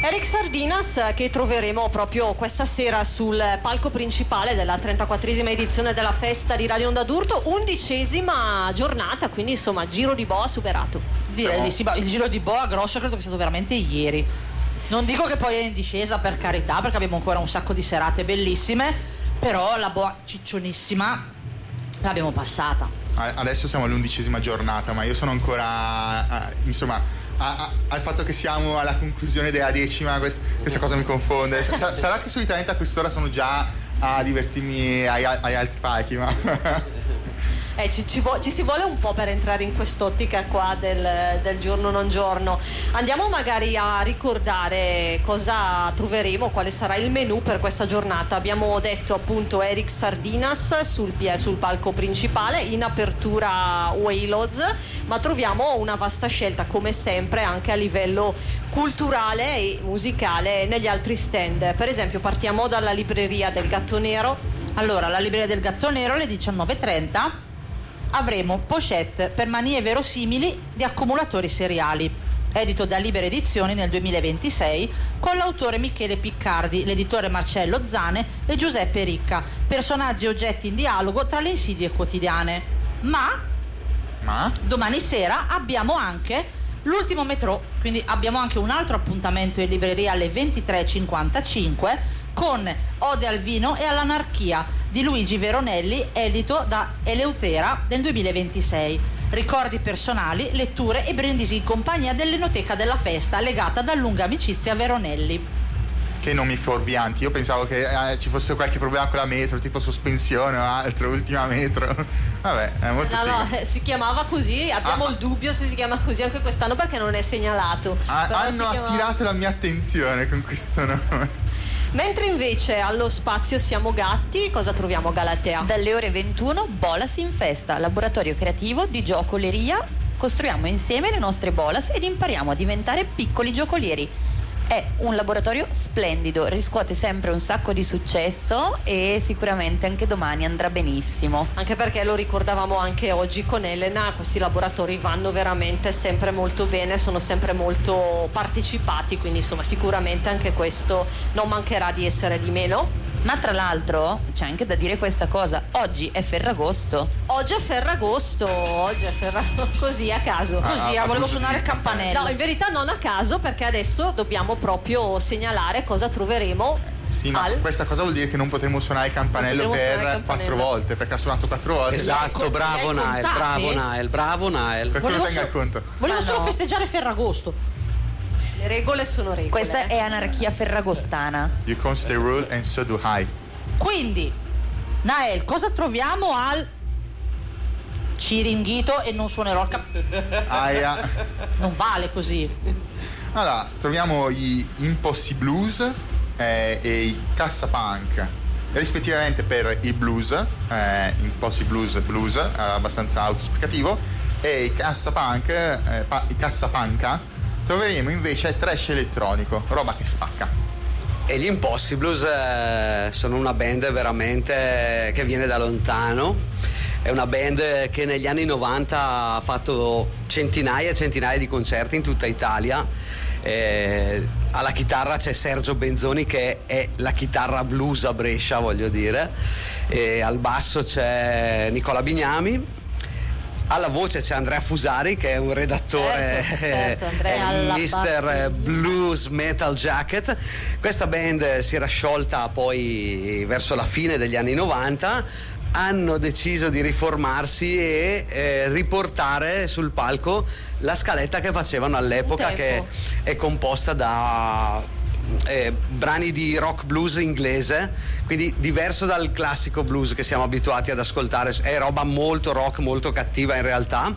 Eric Sardinas, che troveremo proprio questa sera sul palco principale della 34esima edizione della festa di Radio Onda d'Urto, 11ª giornata, quindi insomma giro di boa superato. Direi di sì, ma il giro di boa grosso credo che sia stato veramente ieri. Non dico che poi è in discesa, per carità, perché abbiamo ancora un sacco di serate bellissime, però la boa ciccionissima l'abbiamo passata. Adesso siamo all'11ª giornata, ma io sono ancora al fatto che siamo alla conclusione della 10ª, questa cosa mi confonde. Sarà che solitamente a quest'ora sono già a divertirmi agli altri palchi, ma ci si vuole un po' per entrare in quest'ottica qua del giorno non giorno. Andiamo magari a ricordare cosa troveremo, quale sarà il menù per questa giornata. Abbiamo detto appunto Eric Sardinas sul palco principale, in apertura Wayloads, ma troviamo una vasta scelta come sempre anche a livello culturale e musicale negli altri stand. Per esempio partiamo dalla libreria del Gatto Nero. Allora, la libreria del Gatto Nero alle 19:30 avremo Pochette per manie verosimili di accumulatori seriali, edito da Libere Edizioni nel 2026, con l'autore Michele Piccardi, l'editore Marcello Zane e Giuseppe Ricca, personaggi e oggetti in dialogo tra le insidie quotidiane. Ma domani sera abbiamo anche l'ultimo metro, quindi abbiamo anche un altro appuntamento in libreria alle 23:55 con Ode al vino e all'anarchia di Luigi Veronelli, edito da Eleutera del 2026. Ricordi personali, letture e brindisi in compagnia dell'Enoteca della Festa, legata da lunga amicizia a Veronelli. Che nomi fuorvianti, io pensavo che ci fosse qualche problema con la metro, tipo sospensione o altro, ultima metro. Vabbè, è molto no, si chiamava così, abbiamo il dubbio se si chiama così anche quest'anno perché non è segnalato. Hanno attirato la mia attenzione con questo nome. Mentre invece allo spazio Siamo Gatti, cosa troviamo a Galatea? Dalle ore 21 Bolas in festa, laboratorio creativo di giocoleria. Costruiamo insieme le nostre bolas ed impariamo a diventare piccoli giocolieri. È un laboratorio splendido, riscuote sempre un sacco di successo e sicuramente anche domani andrà benissimo. Anche perché lo ricordavamo anche oggi con Elena, questi laboratori vanno veramente sempre molto bene, sono sempre molto partecipati, quindi insomma sicuramente anche questo non mancherà di essere di meno. Ma tra l'altro c'è anche da dire questa cosa, oggi è Ferragosto. Oggi è Ferragosto, così a caso. Volevo suonare il campanello. No, in verità non a caso, perché adesso dobbiamo proprio segnalare cosa troveremo. Sì, ma questa cosa vuol dire che non potremo suonare il campanello per 4 volte, perché ha suonato 4 volte. Esatto, bravo Nael. Per cui lo tenga in conto. Volevo solo festeggiare Ferragosto. Le regole sono regole. Questa è anarchia ferragostana. You const the rule and so do I. Quindi, Nael, cosa troviamo al Ciringhito? E non suonerò il Aia. Non vale così. Allora, troviamo gli Impossi Blues e i Cassa Punk, rispettivamente per il blues, Impossi Blues, abbastanza autoesplicativo, e i Cassa Punk, i Cassa Panca, troveremo invece trash elettronico, roba che spacca. E gli Impossibles sono una band veramente che viene da lontano. È una band che negli anni 90 ha fatto centinaia e centinaia di concerti in tutta Italia. Alla chitarra c'è Sergio Benzoni, che è la chitarra blues a Brescia, voglio dire, e al basso c'è Nicola Bignami. Alla voce c'è Andrea Fusari, che è un redattore, certo, Andrea, Mr. Blues Metal Jacket. Questa band si era sciolta poi verso la fine degli anni 90. Hanno deciso di riformarsi e riportare sul palco la scaletta che facevano all'epoca, che è composta da brani di rock blues inglese, quindi diverso dal classico blues che siamo abituati ad ascoltare. È roba molto rock, molto cattiva in realtà,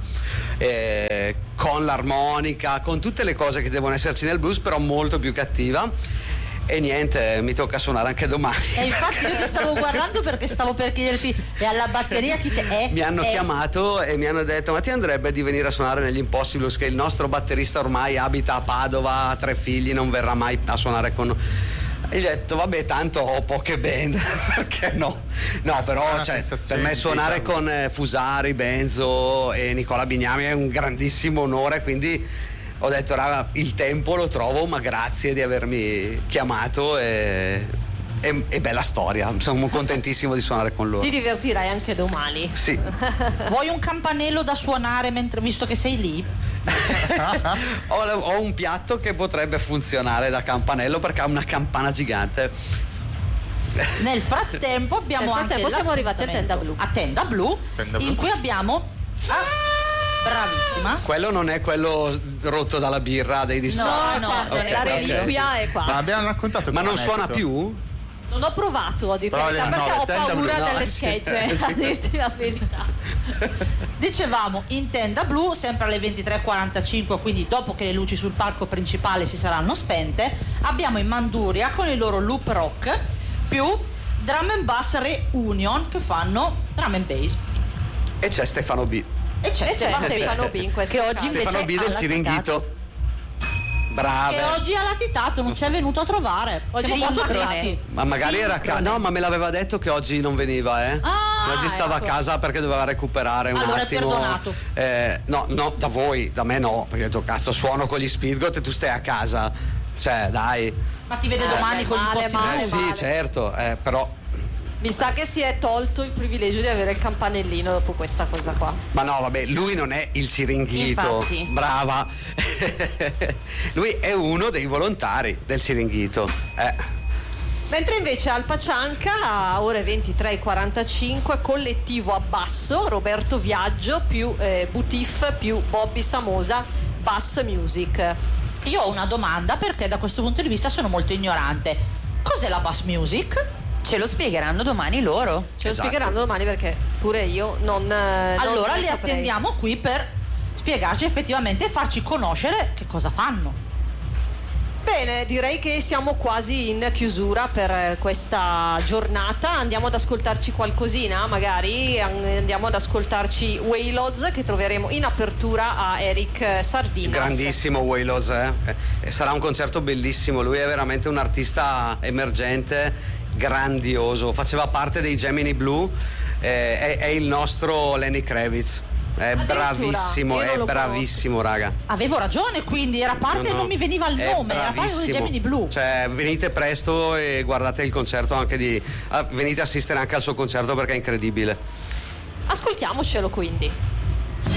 con l'armonica, con tutte le cose che devono esserci nel blues, però molto più cattiva. E niente, mi tocca suonare anche domani. E infatti io ti stavo guardando perché stavo per chiederti, e alla batteria chi c'è? Mi hanno chiamato e mi hanno detto: ma ti andrebbe di venire a suonare negli Impossibles, che il nostro batterista ormai abita a Padova, ha 3 figli, non verrà mai a suonare con noi. E gli ho detto: vabbè, tanto ho poche band, perché no? No, però per me suonare con Fusari, Benzo e Nicola Bignami è un grandissimo onore, quindi ho detto raga, il tempo lo trovo, ma grazie di avermi chiamato e bella storia, sono contentissimo di suonare con loro. Ti divertirai anche domani. Sì. Vuoi un campanello da suonare visto che sei lì? Ho un piatto che potrebbe funzionare da campanello perché ha una campana gigante. Nel frattempo abbiamo siamo arrivati a Tenda Blu. A Tenda Blu, in cui abbiamo bravissima. Quello non è quello rotto dalla birra dei dissoli. No, la reliquia è qua. Ma abbiamo raccontato. Ma non suona più? Non ho provato a dirti la verità perché ho paura delle schegge, a dirti la verità. Dicevamo, in Tenda Blu, sempre alle 23:45, quindi dopo che le luci sul palco principale si saranno spente, abbiamo in Manduria con il loro Loop Rock più Drum and Bass Reunion che fanno drum and bass. E c'è Stefano B. E c'è Stefano B in questo che oggi caso. invece Stefano B del Siringhito. Brava. Che oggi ha latitato, non ci è venuto a trovare. Oggi Siamo molto sincrone. tristi. Ma magari era a casa. No, ma me l'aveva detto che oggi non veniva, oggi stava ecco. a casa perché doveva recuperare un allora attimo. Allora è perdonato. No, da voi, da me no, perché ho detto cazzo, suono con gli Speedgoat e tu stai a casa. Cioè, dai. Ma ti vede domani con male, il possibile. male. Sì, certo, però. Mi sa che si è tolto il privilegio di avere il campanellino dopo questa cosa qua. Ma no, vabbè, lui non è il Siringhito. Infatti. Brava. Lui è uno dei volontari del Siringhito. Mentre invece al Pacianca a ore 23:45 collettivo Abbasso, Roberto Viaggio più Butif più Bobby Samosa, Bass Music. Io ho una domanda perché da questo punto di vista sono molto ignorante. Cos'è la bass music? ce lo spiegheranno domani loro. Ce lo Esatto. spiegheranno domani perché pure io non Allora non li saprei. attendiamo qui per spiegarci effettivamente e farci conoscere che cosa fanno. Bene, direi che siamo quasi in chiusura per questa giornata. Andiamo ad ascoltarci qualcosina, magari andiamo ad ascoltarci Waylods, che troveremo in apertura a Eric Sardinas. Grandissimo Waylos, E sarà un concerto bellissimo. Lui è veramente un artista emergente, grandioso. Faceva parte dei Gemini Blue, è il nostro Lenny Kravitz. È Addirittura? bravissimo, Io non è lo bravissimo, raga. Avevo ragione, quindi era parte e non mi veniva il è nome, era parte dei bravissimo. Gemini Blu. Cioè, venite presto e guardate il concerto anche venite a assistere anche al suo concerto perché è incredibile. Ascoltiamocelo quindi.